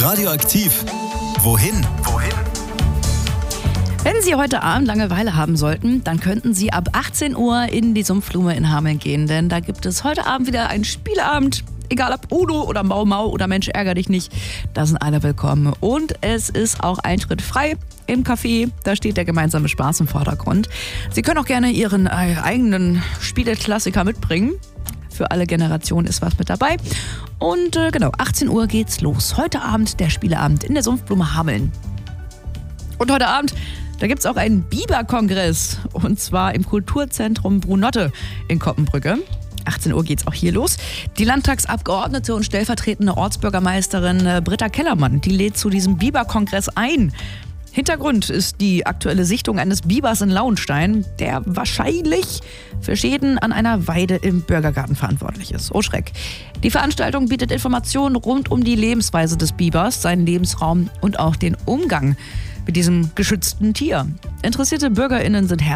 Radioaktiv. Wohin? Wenn Sie heute Abend Langeweile haben sollten, dann könnten Sie ab 18 Uhr in die Sumpfblume in Hameln gehen, denn da gibt es heute Abend wieder einen Spieleabend. Egal ob Uno oder Mau Mau oder Mensch ärger dich nicht, da sind alle willkommen. Und es ist auch Eintritt frei im Café, da steht der gemeinsame Spaß im Vordergrund. Sie können auch gerne Ihren eigenen Spieleklassiker mitbringen. Für alle Generationen ist was mit dabei. Und 18 Uhr geht's los. Heute Abend der Spieleabend in der Sumpfblume Hameln. Und heute Abend, da gibt's auch einen Biberkongress. Und zwar im Kulturzentrum Brunotte in Koppenbrücke. 18 Uhr geht's auch hier los. Die Landtagsabgeordnete und stellvertretende Ortsbürgermeisterin Britta Kellermann, die lädt zu diesem Biberkongress ein. Hintergrund ist die aktuelle Sichtung eines Bibers in Lauenstein, der wahrscheinlich für Schäden an einer Weide im Bürgergarten verantwortlich ist. Oh Schreck. Die Veranstaltung bietet Informationen rund um die Lebensweise des Bibers, seinen Lebensraum und auch den Umgang mit diesem geschützten Tier. Interessierte BürgerInnen sind